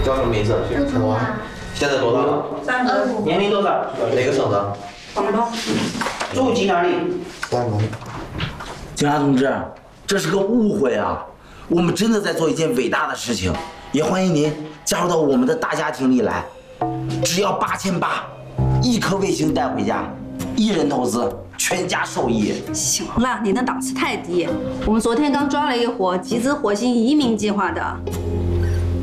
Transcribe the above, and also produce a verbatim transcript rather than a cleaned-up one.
叫什么名字？陈华。现在多大了？ 三十五。年龄多少？ 哪个省的？ 广东。住籍哪里？ 广东。 警察同志，这是个误会啊！我们真的在做一件伟大的事情，也欢迎您加入到我们的大家庭里来。只要八千八，一颗卫星带回家，一人投资，全家受益。 行了，你的档次太低。我们昨天刚抓了一伙集资火星移民计划的，